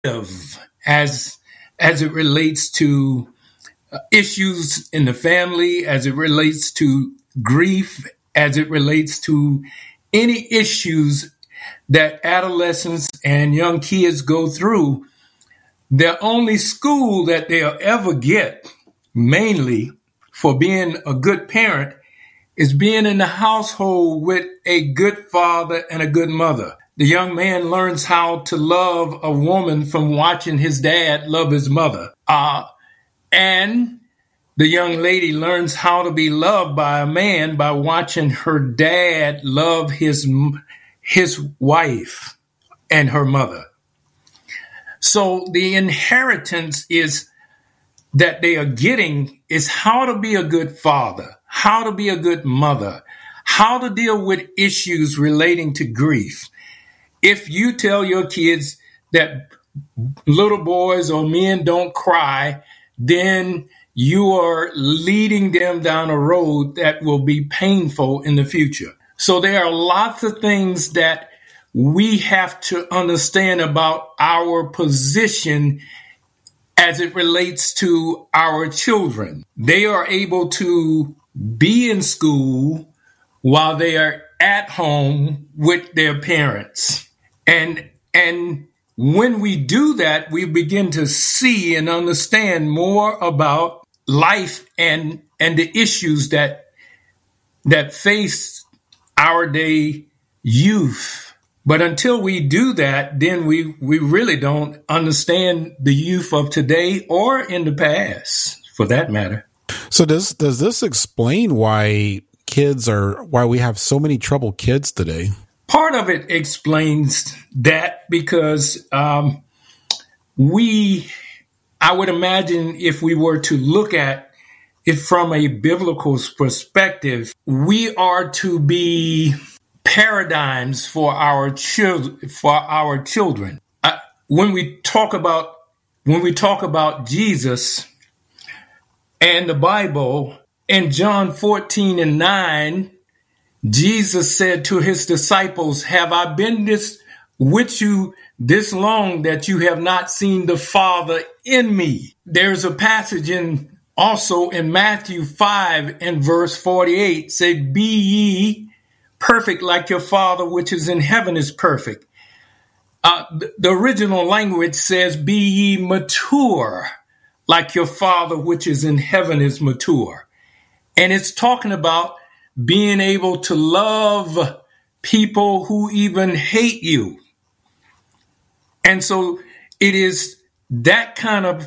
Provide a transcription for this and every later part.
as it relates to issues in the family, as it relates to grief, as it relates to any issues that adolescents and young kids go through. The only school that they'll ever get, mainly for being a good parent, is being in the household with a good father and a good mother. The young man learns how to love a woman from watching his dad love his mother. And the young lady learns how to be loved by a man by watching her dad love his wife and her mother. So the inheritance is that they are getting is how to be a good father, how to be a good mother, how to deal with issues relating to grief. If you tell your kids that little boys or men don't cry, then you are leading them down a road that will be painful in the future. So there are lots of things that we have to understand about our position as it relates to our children. They are able to be in school while they are at home with their parents. And when we do that, we begin to see and understand more about life and the issues that face our day youth. But until we do that, then we really don't understand the youth of today or in the past, for that matter. So does this explain why we have so many troubled kids today? Part of it explains that because I would imagine if we were to look at it from a biblical perspective, we are to be paradigms for our children. When we talk about Jesus and the Bible, in John 14:9, Jesus said to his disciples, "Have I been with you this long that you have not seen the Father in me?" There's a passage also in Matthew 5 and verse 48, say, "Be ye perfect like your Father which is in heaven is perfect." The original language says, "Be ye mature like your Father which is in heaven is mature." And it's talking about being able to love people who even hate you. And so it is that kind of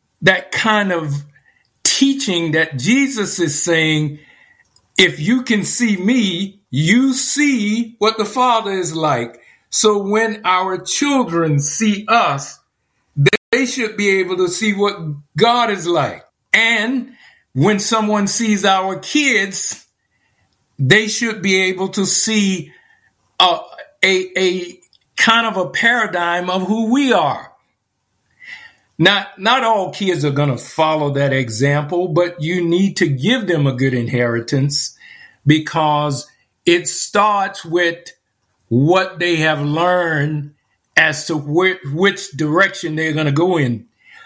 teaching that Jesus is saying, if you can see me, you see what the Father is like. So when our children see us, they should be able to see what God is like. And when someone sees our kids, they should be able to see a kind of a paradigm of who we are. Not all kids are going to follow that example, but you need to give them a good inheritance because it starts with what they have learned as to which direction they're going to go in.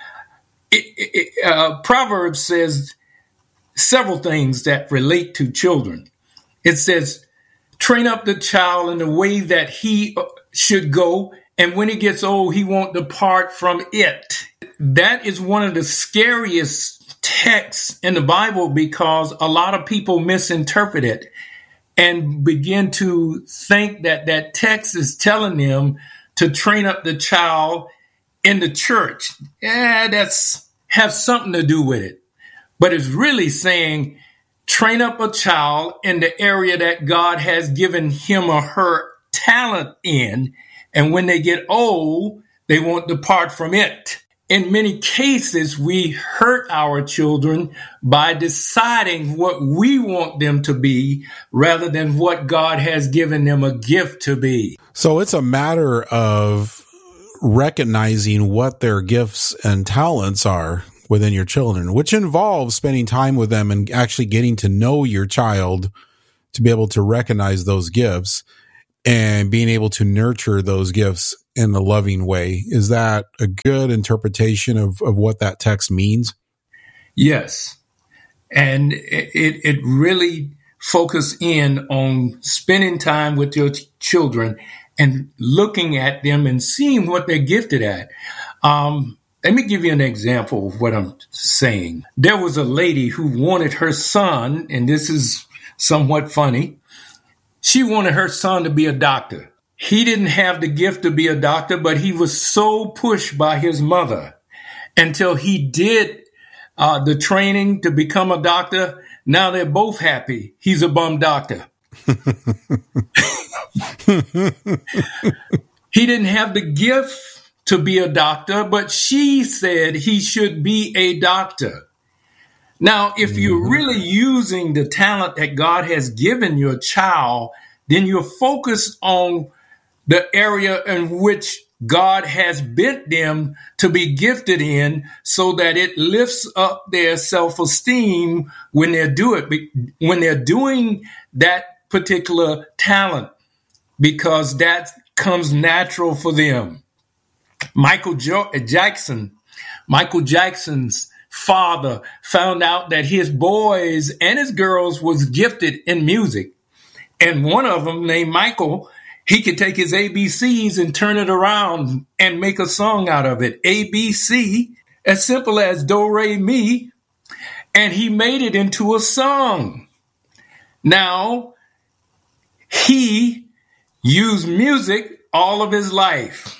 Proverbs says several things that relate to children. It says, train up the child in the way that he should go, and when he gets old, he won't depart from it. That is one of the scariest texts in the Bible because a lot of people misinterpret it and begin to think that that text is telling them to train up the child in the church. That's have something to do with it. But it's really saying train up a child in the area that God has given him or her talent in. And when they get old, they won't depart from it. In many cases, we hurt our children by deciding what we want them to be rather than what God has given them a gift to be. So it's a matter of recognizing what their gifts and talents are within your children, which involves spending time with them and actually getting to know your child to be able to recognize those gifts and being able to nurture those gifts in a loving way. Is that a good interpretation of what that text means? Yes. And it really focus in on spending time with your children and looking at them and seeing what they're gifted at. Let me give you an example of what I'm saying. There was a lady who wanted her son, and this is somewhat funny. She wanted her son to be a doctor. He didn't have the gift to be a doctor, but he was so pushed by his mother until he did the training to become a doctor. Now they're both happy. He's a bum doctor. He didn't have the gift to be a doctor, but she said he should be a doctor. Now, if you're really using the talent that God has given your child, then you're focused on the area in which God has bent them to be gifted in, so that it lifts up their self-esteem when they're doing that particular talent, because that comes natural for them. Michael Jackson's father found out that his boys and his girls was gifted in music. And one of them, named Michael, he could take his ABCs and turn it around and make a song out of it. ABC, as simple as do, re, mi, and he made it into a song. Now, he used music all of his life.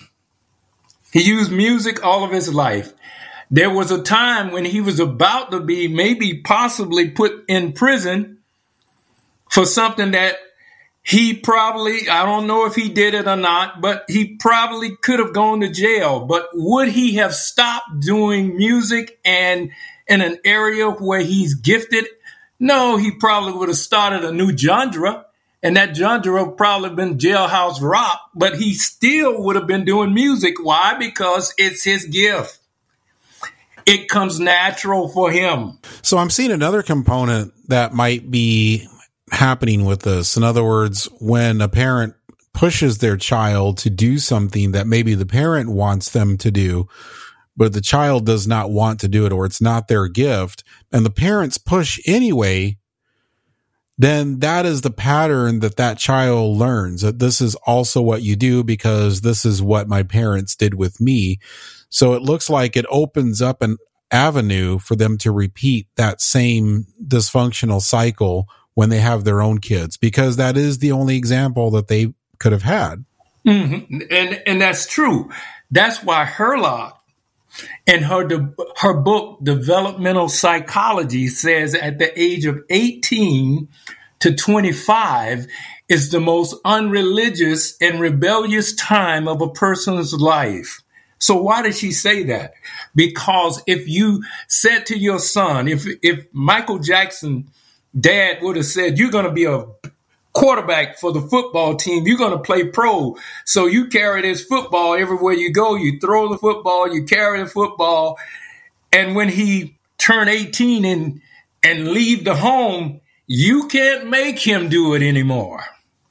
There was a time when he was about to be possibly put in prison for something that he probably, I don't know if he did it or not, but he probably could have gone to jail. But would he have stopped doing music and in an area where he's gifted? No, he probably would have started a new genre, and that genre would probably have been jailhouse rock, but he still would have been doing music. Why? Because it's his gift. It comes natural for him. So I'm seeing another component that might be happening with this. In other words, when a parent pushes their child to do something that maybe the parent wants them to do, but the child does not want to do it, or it's not their gift, and the parents push anyway, then that is the pattern that child learns, that this is also what you do because this is what my parents did with me. So it looks like it opens up an avenue for them to repeat that same dysfunctional cycle when they have their own kids, because that is the only example that they could have had. Mm-hmm. And that's true. That's why Herlock in her book, Developmental Psychology, says at the age of 18 to 25 is the most unreligious and rebellious time of a person's life. So why did she say that? Because if you said to your son, if Michael Jackson dad would have said, you're going to be a quarterback for the football team, you're going to play pro, so you carry this football everywhere you go, you throw the football, you carry the football, and when he turn 18 and leave the home, you can't make him do it anymore.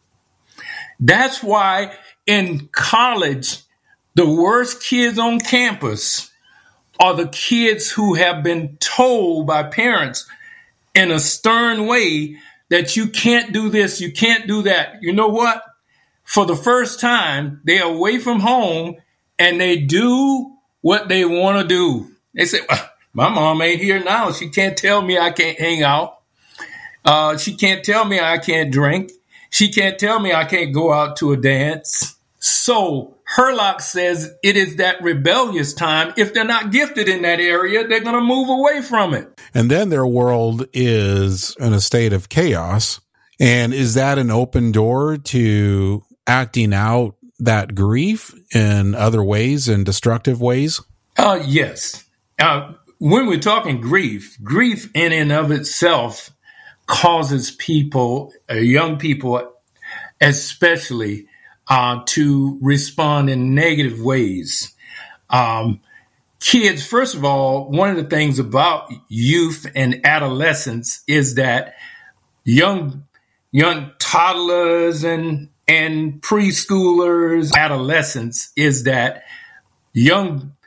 That's why in college, the worst kids on campus are the kids who have been told by parents in a stern way that you can't do this, you can't do that. You know what? For the first time, they're away from home and they do what they want to do. They say, well, my mom ain't here now. She can't tell me I can't hang out. She can't tell me I can't drink. She can't tell me I can't go out to a dance. So Herlock says it is that rebellious time. If they're not gifted in that area, they're going to move away from it. And then their world is in a state of chaos. And is that an open door to acting out that grief in other ways, in destructive ways? Yes. When we're talking grief in and of itself causes people, young people especially, to respond in negative ways. Kids, first of all, one of the things about youth and adolescence is that young toddlers and and preschoolers, adolescents, is that young